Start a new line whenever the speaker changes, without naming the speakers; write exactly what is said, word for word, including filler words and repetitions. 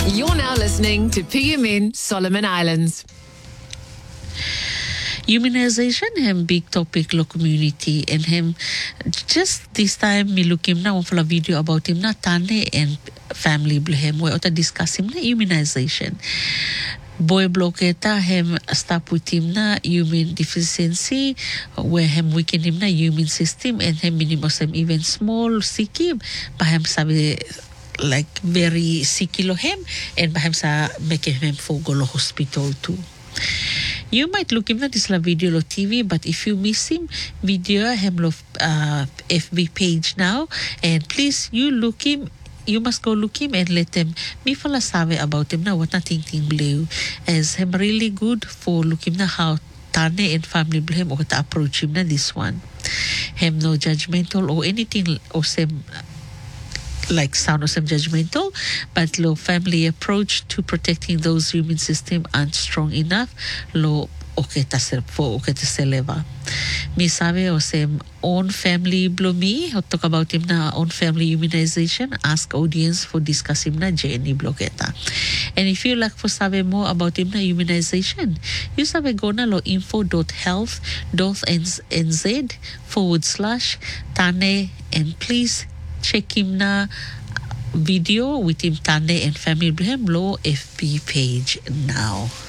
You're now listening to P M N Solomon Islands.
Immunization hem big topic lo community and him just this time me look him na one for a video about him na Tane and family blo him we ota discuss him na immunization. Boy bloketa him stop with him na immune deficiency where him weaken him na immune system and him minimos him even small sick him pa him sabi like very sick lo him and pa him sa make him for go lo hospital too. You might look him at this la video lo T V, but if you miss him, video him lo uh, F B page now, and please you look him. You must go look him and let them me fala sabe about him na what na ting ting blue as him really good for look him na how Tane and family blue him or to approach him na this one. Him no judgmental or anything or same like sound or some judgmental, but low family approach to protecting those immune system aren't strong enough. Low okay ta ser po okay ta seleva. Mi sabe o sem own family blow me or talk about him na own family immunization. Ask audience for discuss him na Jenny Bloqueta. And if you like for sabe more about him na immunization, you sabe go na lo info dot health dot n z forward slash Tane and please check him na video with him Tane and family him low F B page now.